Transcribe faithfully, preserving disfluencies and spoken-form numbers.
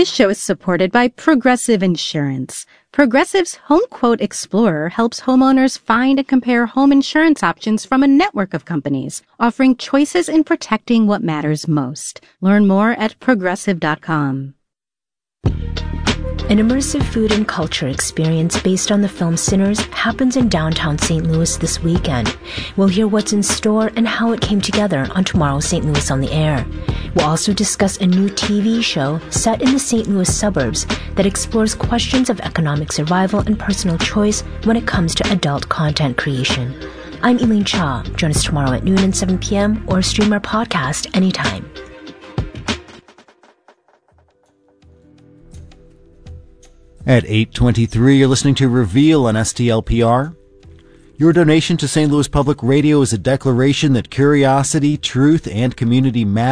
This show is supported by Progressive Insurance. Progressive's Home Quote Explorer helps homeowners find and compare home insurance options from a network of companies, offering choices in protecting what matters most. Learn more at progressive dot com. An immersive food and culture experience based on the film Sinners happens in downtown Saint Louis this weekend. We'll hear what's in store and how it came together on tomorrow's Saint Louis on the Air. We'll also discuss a new T V show set in the Saint Louis suburbs that explores questions of economic survival and personal choice when it comes to adult content creation. I'm Elaine Cha. Join us tomorrow at noon and seven p.m. or stream our podcast anytime. At eight twenty-three, you're listening to Reveal on S T L P R. Your donation to Saint Louis Public Radio is a declaration that curiosity, truth, and community matter.